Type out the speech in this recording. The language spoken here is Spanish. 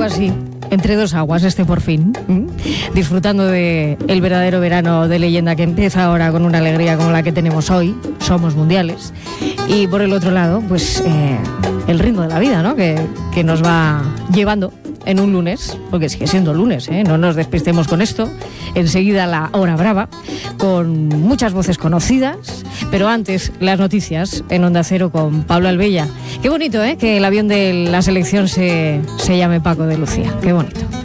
así, entre dos aguas por fin, disfrutando de el verdadero verano de leyenda que empieza ahora con una alegría como la que tenemos hoy. Somos mundiales. Y por el otro lado, pues el ritmo de la vida, ¿no? Que nos va llevando en un lunes, porque sigue siendo lunes, no nos despistemos con esto. Enseguida la hora brava, con muchas voces conocidas, pero antes las noticias en Onda Cero con Pablo Albella. Qué bonito, que el avión de la selección se llame Paco de Lucía, qué bonito.